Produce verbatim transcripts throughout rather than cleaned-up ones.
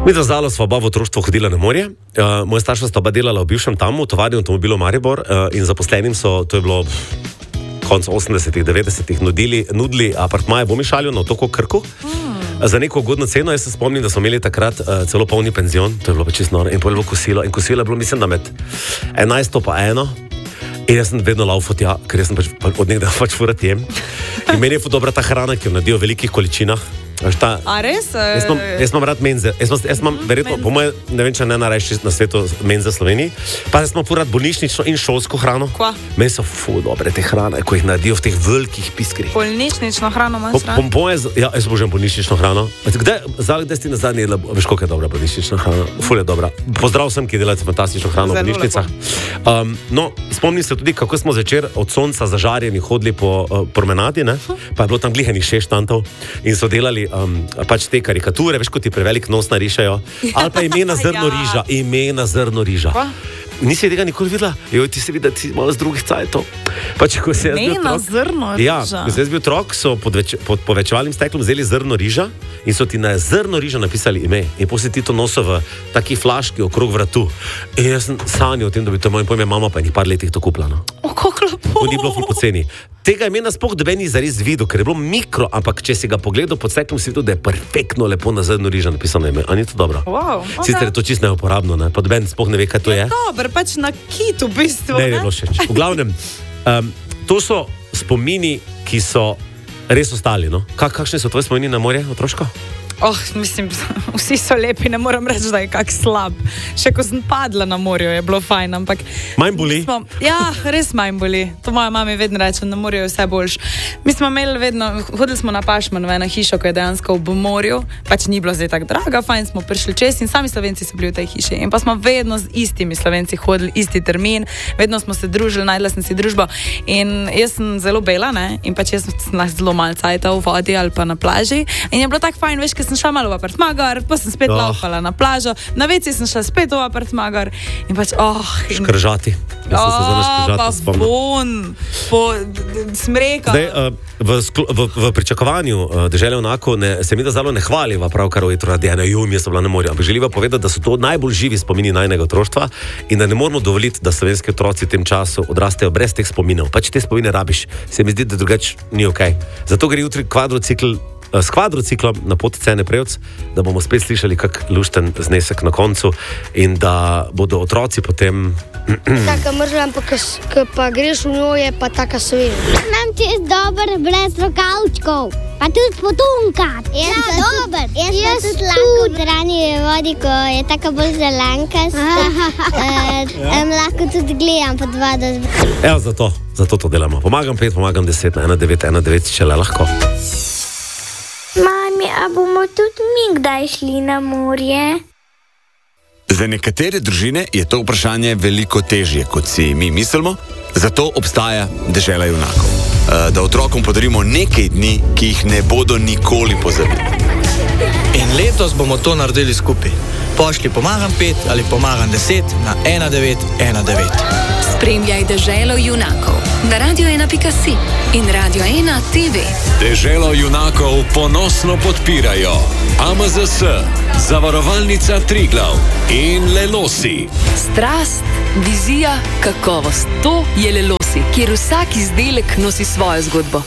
Mi za Zalo sva oba v otroštvu hodila na morje. Uh, moja starša sta oba delala v bivšem tamu, v tovarni avtomobilov Maribor uh, in zaposlenim so, to je bilo konc osemdesetih, devetdesetih, nudili, nudili apartmaje v Omišalju na otoku Krku. Mm. Za neko ugodno ceno. Jaz se spomnim, da smo imeli takrat uh, celo polni penzion, to je bilo pa čisto noro, in pol je bilo kosilo. In kosilo je bilo, mislim, da med enajsto pa eno. In jaz sem vedno laufal tja, ker jaz sem pač od nekdaj pač furat jem. In meni je ful dobra ta hrana, ki jo nadijo v velikih količinah. Ta, A res? Jaz imam, jaz imam rad menze. Jaz imam, jaz imam verjetno, po moje, ne vem, če ne najrajši na svetu menze Sloveniji. Pa jaz imam ful rad bolnišnično in šolsko hrano. Kva? Meni so ful dobre te hrane, ko jih nadijo v teh velikih piskrih. Bolnišnično hrano imaš rad? Po, po moje, ja, jaz obožujem bolnišnično hrano. Kdaj, kdaj si nazadnje jedla, veš, koliko je dobra bolnišnična hrana? Ful je dobra. Pozdrav vsem, ki delajo fantastično hrano v bolnišnicah. Um, no, spomnim se tudi, kako smo zvečer od sonca zažarjeni hodili po uh, promenadi, ne? Pa je bilo tam glihenih šest štantov in so delali um, pač te karikature, veš, ko ti prevelik nos narišajo, ali pa ime na zrno Ja. riža, ime na zrno riža. Kva? Nisi tega nikoli videla? Joj, ti se vidi, da ti malo z drugih cajtov. Pač, ko se jaz bil Ime na otrok- zrno Ja, riža. ko sem jaz bil otrok, so pod, več, pod povečevalnim steklom vzeli zrno riža in so ti na zrno riža napisali ime. In potem si ti to nosil v taki flaški okrog vratu. In jaz sem sanjal o tem, da bi to moj pojem mama pa je par letih to kupila. No. O, kako lepo. To ni bilo ful poceni. Tega imena sploh doben ni zares videl, ker je bilo mikro, ampak če si ga pogledal pod steklom, si videl, da je perfektno lepo na zrno riža napisano ime. A ni to dobro? Wow, okay. Sicer je to čisto neuporabno, ne? Pa doben sploh ne ve, kaj to je. Dober, pač na kitu v bistvu. Ne, ne bilo všeč. V glavnem, um, to so spomini, ki so res ostali. No? Kak, kakšne so tvoje spomini na morje, otroško? Oh, mislim, vsi so lepi, ne moram reči, da je kak slab. Še ko sem padla na morju, je bilo fajn, ampak... Manj boli? Smo, ja, res manj boli. To moja mama vedno reče, na morju je vse boljš. Mi smo imeli vedno, hodili smo na Pašman v eno hišo, ko je dejansko v morju, pač ni bilo zdaj tako draga, fajn smo prišli čez in sami Slovenci so bili v tej hiši. In pa smo vedno z istimi Slovenci hodili, isti termin, vedno smo se družili, najdla sem si družbo. In jaz sem zelo bela, ne, in pač jaz sem zelo malo cajta v vodi ali pa na plaži. In je bilo tako fajn, veš, sem šla malo v apartma gor, pa sem spet oh. laufala na plažo, na veci sem šla spet v apartma gor in pač, oh... In... Škržati. Jaz sem se zelo škržati spomnil. Bon, po smreka. Zdaj, uh, v, sklo, v, v pričakovanju uh, dežele onako ne, se mi da zelo ne hvaliva pravkar o jutro radi, ena jum, jaz sem bila na morju, ampak želiva povedati, da so to najbolj živi spomini najnega otroštva in da ne moramo dovoliti, da slovenski otroci v tem času odrastejo brez teh spominov. Pač te spomine rabiš, se mi zdi, da drugače ni okej. Okay. Zato gre jutri kvadrocikl s kvadrociklom na poti Cene Prevc, da bomo spet slišali kak lušten znesek na koncu in da bodo otroci potem... Taka mrzla, ampak ko pa greš v njo, je pa taka sveda. Nam čez dober brez rokavčkov, pa tudi potunka. Ja, dober. Jaz sem tudi lahko v trani vodi, ko je taka bolj zelenkasta. uh, lahko tudi gledam pod vodo. Evo, zato, zato to delamo. Pomagam pet, pomagam deset na ena devet ena devet, če le lahko. Mami, a bomo tudi mi kdaj šli na morje? Za nekatere družine je to vprašanje veliko težje, kot si mi mislimo, zato obstaja dežela junakov. Da otrokom podarimo nekaj dni, ki jih ne bodo nikoli pozabili. In letos bomo to naredili skupaj. Pošli pomagam pet ali pomagam deset na ena devet ena devet. Spremljaj deželo junakov na radio ena pika si in radio ena te ve. Deželo junakov ponosno podpirajo A M Z S, Zavarovalnica Triglav in Lelosi. Strast, vizija, kakovost. To je Lelosi, kjer vsak izdelek nosi svojo zgodbo.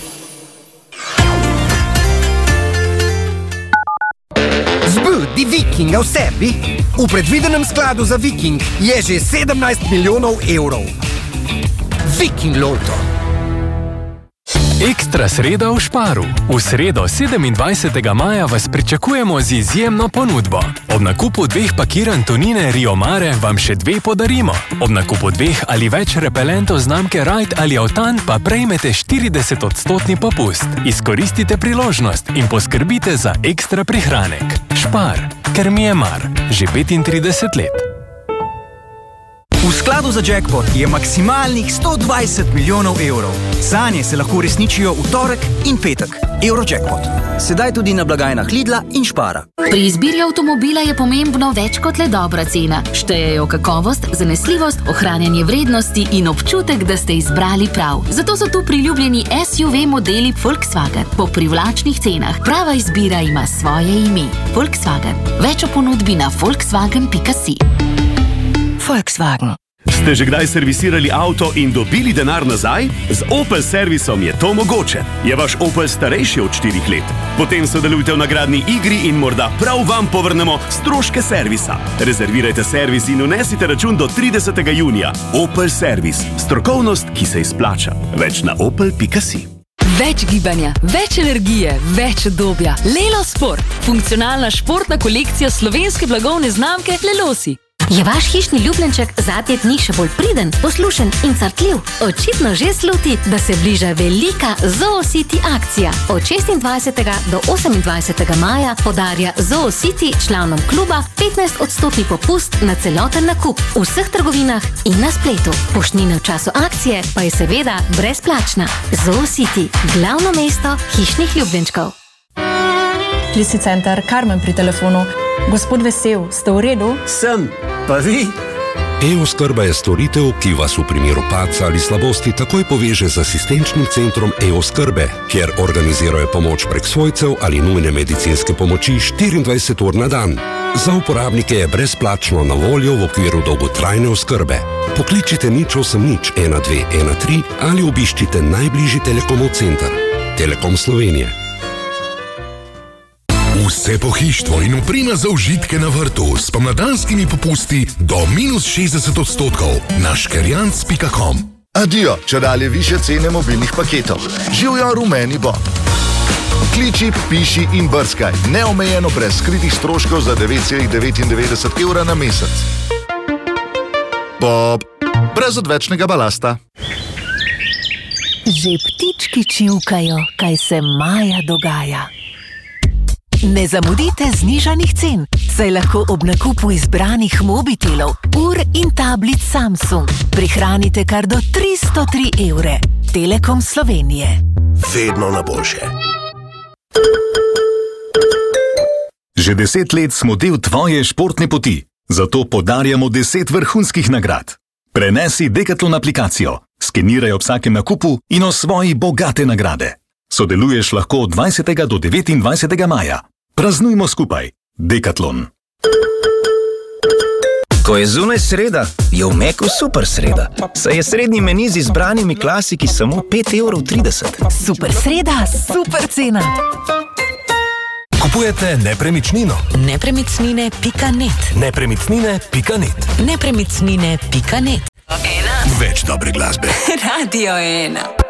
Zbudi Vikinga v sebi. V predvidenem skladu za Viking je že sedemnajst milijonov evrov. Viking Lotto. Ekstra sreda v Šparu. V sredo sedemindvajsetega maja vas pričakujemo z izjemno ponudbo. Ob nakupu dveh pakiranj tonine Rio Mare vam še dve podarimo. Ob nakupu dveh ali več repelentov znamke Ride ali Autan pa prejmete štirideset odstotni popust. Izkoristite priložnost in poskrbite za ekstra prihranek. Špar, ker mi je mar. Že petintrideset let. V V skladu za jackpot je maksimalnih sto dvajset milijonov evrov. Sanje se lahko uresničijo v torek in petek. Eurojackpot. Sedaj tudi na blagajnah Lidla in Špara. Pri izbiri avtomobila je pomembno več kot le dobra cena. Štejejo kakovost, zanesljivost, ohranjanje vrednosti in občutek, da ste izbrali prav. Zato so tu priljubljeni S U V modeli Volkswagen po privlačnih cenah. Prava izbira ima svoje ime. Volkswagen. Več o ponudbi na volkswagen pika si. Volkswagen. Ste že kdaj servisirali avto in dobili denar nazaj? Z Opel servisom je to mogoče. Je vaš Opel starejši od štirih let? Potem sodelujte v nagradni igri in morda prav vam povrnemo stroške servisa. Rezervirajte servis in unesite račun do tridesetega junija. Opel servis. Strokovnost, ki se izplača. Več na opel pika si. Več gibanja, več energije, več udobja. Lelo Sport. Funkcionalna športna kolekcija slovenske blagovne znamke Lelosi. Je vaš hišni ljubljenček zadnje dni še bolj priden, poslušen in crkljiv? Očitno že sluti, da se bliža velika ZooCity akcija. Od šestindvajsetega do osemindvajsetega maja podarja ZooCity članom kluba petnajst odstotni popust na celoten nakup v vseh trgovinah in na spletu. Poštnina v času akcije pa je seveda brezplačna. ZooCity, glavno mesto hišnih ljubljenčkov. Klisi center, Karmen pri telefonu. Gospod Vesel, ste v redu? Sem, pa vi? E-oskrba je storitev, ki vas v primeru padca ali slabosti takoj poveže z asistenčnim centrom E-oskrbe, kjer organizirajo pomoč prek svojcev ali nujne medicinske pomoči štiriindvajset ur na dan. Za uporabnike je brezplačno na voljo v okviru dolgotrajne oskrbe. Pokličite nič osem nič ena dve ena tri ali obiščite najbližji Telekomov center. Telekom Slovenije. Vse pohištvo in oprema za užitke na vrtu s pomladanskimi popusti do minus šestdeset odstotkov na škerjanc pika com. Adijo, čedalje više cene mobilnih paketov. Živjo rumeni Bob. Kliči, piši in brskaj. Neomejeno brez skritih stroškov za devet celih devetindevetdeset evra na mesec. Bob. Brez odvečnega balasta. Že ptički čivkajo, kaj se maja dogaja. Ne zamudite znižanih cen, saj lahko ob nakupu izbranih mobitelov, ur in tablic Samsung prihranite kar do tristo tri evre. Telekom Slovenije. Vedno na boljše. Že deset let smo del tvoje športne poti, zato podarjamo deset vrhunskih nagrad. Prenesi Decathlon aplikacijo, skeniraj ob vsakem nakupu in osvoji bogate nagrade. Sodeluješ lahko od dvajsetega do devetindvajsetega maja. Praznujmo skupaj. Decathlon. Ko je zunaj sreda, je v Meku super sreda. Saj je srednji meni z izbranimi klasiki samo pet evrov trideset. Super sreda, super cena. Kupujete nepremičnino. Nepremičnine pika net. Nepremičnine pika net. Nepremičnine pika net. Več dobre glasbe. Radio ena.